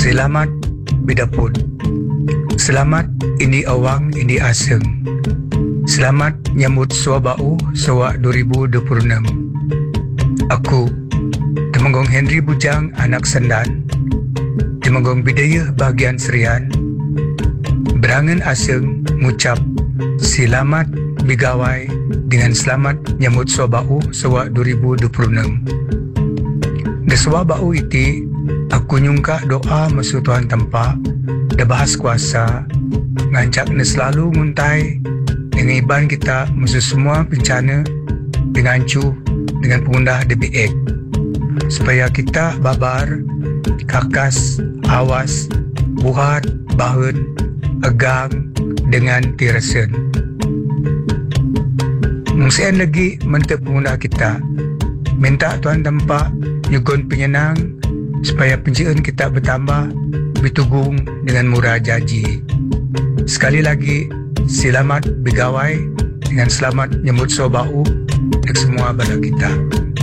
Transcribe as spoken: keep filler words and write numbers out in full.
Selamat bidapur. Selamat ini awang ini aseng. Selamat nyambut suabau sawak dua ribu dua puluh enam. Aku Temenggong Henry Bujang anak Sendan, Temenggong Bidayah bahagian Serian, berangan aseng ngucap selamat bigawai dengan selamat nyambut suabau sawak dua ribu dua puluh enam. Deswa bau iti aku nyungka doa masu Tuhan tempa dah bahas kuasa ngancak ne selalu nguntai dengan iban kita masu semua bencana dengan cu dengan pengundah D B X supaya kita babar kakas awas buhat bahan agang dengan tirasen. Mungsian lagi mentep pengundah kita minta Tuhan tempa nyugun penyenang supaya penciptaan kita bertambah bertugung dengan murah jaji. Sekali lagi selamat bigawai dengan selamat nyambut sobau untuk semua bala kita.